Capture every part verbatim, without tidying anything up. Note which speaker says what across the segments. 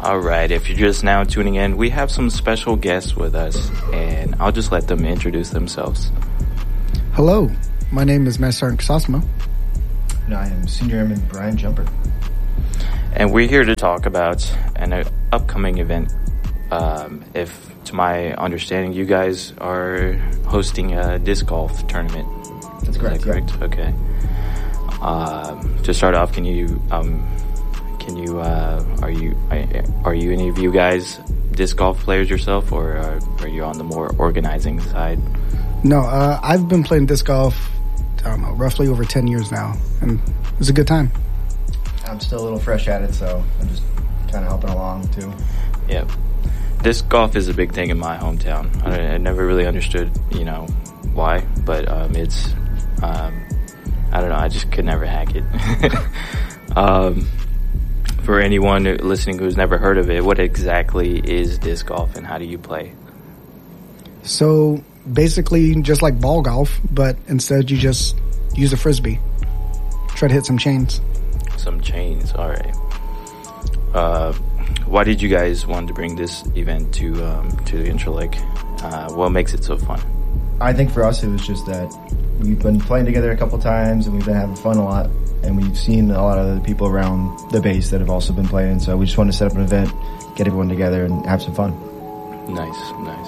Speaker 1: All right, if you're just now tuning in, we have some special guests with us, and I'll just let them introduce themselves.
Speaker 2: Hello, my name is Master Sergeant Kasasma.
Speaker 3: And I am Senior Airman Brian Jumper.
Speaker 1: And we're here to talk about an uh, upcoming event. Um, if, to my understanding, you guys are hosting a disc golf tournament.
Speaker 3: That's correct.
Speaker 1: Is that correct?
Speaker 3: Yeah.
Speaker 1: Okay. Um, to start off, can you um, can you uh, are you are you any of you guys disc golf players yourself, or are, are you on the more organizing side?
Speaker 2: No, uh, I've been playing disc golf, I don't know, roughly over ten years now, and it was a good time.
Speaker 3: I'm still a little fresh at it, so I'm just kind of helping along too.
Speaker 1: Yeah. Disc golf is a big thing in my hometown. I, I never really understood, you know, why, but um, it's, um, I don't know, I just could never hack it. um, for anyone listening who's never heard of it, what exactly is disc golf and how do you play?
Speaker 2: So basically just like ball golf, but instead you just use a frisbee. Try to hit some chains.
Speaker 1: Some chains, all right. Uh, why did you guys want to bring this event to um, to the Interlake? Uh, what makes it so fun?
Speaker 3: I think for us it was just that we've been playing together a couple times and we've been having fun a lot, and we've seen a lot of the people around the base that have also been playing, so we just wanted to set up an event, get everyone together and have some fun.
Speaker 1: Nice, nice.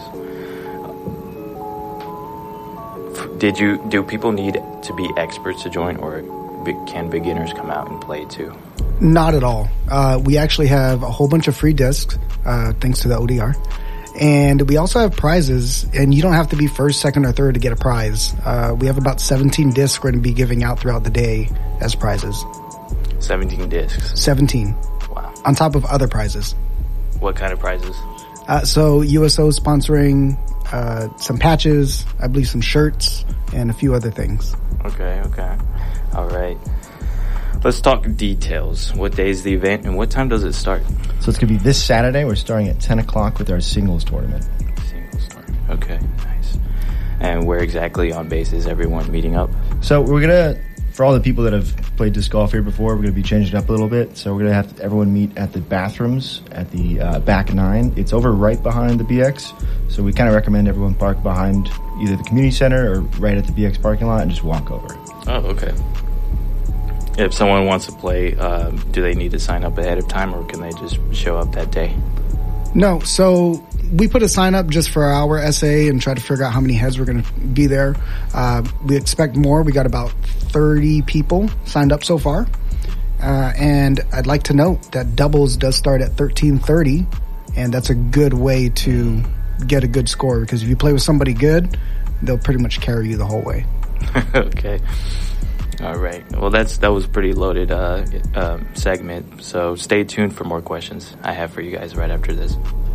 Speaker 1: Did you, do people need to be experts to join, or can beginners come out and play too?
Speaker 2: Not at all. Uh, we actually have a whole bunch of free discs, uh, thanks to the O D R. And we also have prizes, and you don't have to be first, second, or third to get a prize. Uh, we have about seventeen discs we're going to be giving out throughout the day as prizes.
Speaker 1: seventeen discs?
Speaker 2: seventeen.
Speaker 1: Wow.
Speaker 2: On top of other prizes.
Speaker 1: What kind of prizes?
Speaker 2: Uh, so U S O is sponsoring uh, some patches, I believe some shirts, and a few other things.
Speaker 1: Okay, okay. All right. Let's talk details. What day is the event and what time does it start?
Speaker 3: So it's going to be this Saturday. We're starting at ten o'clock with our singles tournament.
Speaker 1: Singles tournament. Okay, nice. And where exactly on base is everyone meeting up?
Speaker 3: So we're going to, for all the people that have played disc golf here before, we're going to be changing it up a little bit. So we're going to have everyone meet at the bathrooms at the uh, back nine. It's over right behind the B X. So we kind of recommend everyone park behind either the community center or right at the B X parking lot and just walk over.
Speaker 1: Oh, okay. If someone wants to play, um, do they need to sign up ahead of time, or can they just show up that day?
Speaker 2: No, so we put a sign up just for our S A and try to figure out how many heads we're going to be there. Uh, we expect more. We got about thirty people signed up so far. Uh, and I'd like to note that doubles does start at thirteen thirty, and that's a good way to get a good score, because if you play with somebody good, they'll pretty much carry you the whole way.
Speaker 1: Okay. All right. Well, that's that was a pretty loaded uh, um, segment. So stay tuned for more questions I have for you guys right after this.